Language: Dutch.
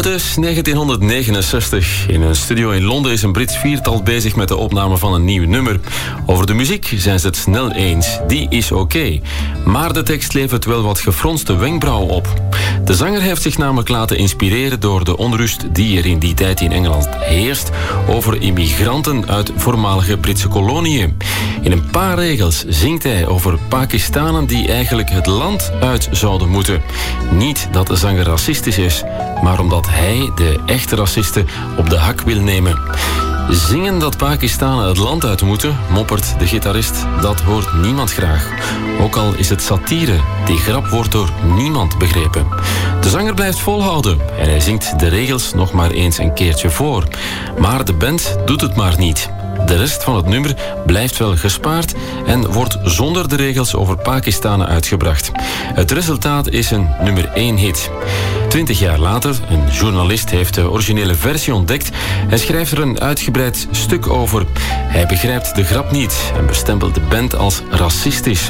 Het is 1969. In een studio in Londen is een Brits viertal bezig met de opname van een nieuw nummer. Over de muziek zijn ze het snel eens. Die is oké. Maar de tekst levert wel wat gefronste wenkbrauw op. De zanger heeft zich namelijk laten inspireren door de onrust die er in die tijd in Engeland heerst over immigranten uit voormalige Britse koloniën. In een paar regels zingt hij over Pakistanen die eigenlijk het land uit zouden moeten. Niet dat de zanger racistisch is, maar omdat hij de echte racisten op de hak wil nemen. Zingen dat Pakistanen het land uit moeten, moppert de gitarist, dat hoort niemand graag. Ook al is het satire, die grap wordt door niemand begrepen. De zanger blijft volhouden en hij zingt de regels nog maar eens een keertje voor. Maar de band doet het maar niet. De rest van het nummer blijft wel gespaard en wordt zonder de regels over Pakistanen uitgebracht. Het resultaat is een nummer 1 hit. 20 jaar later, een journalist heeft de originele versie ontdekt en schrijft er een uitgebreid stuk over. Hij begrijpt de grap niet en bestempelt de band als racistisch.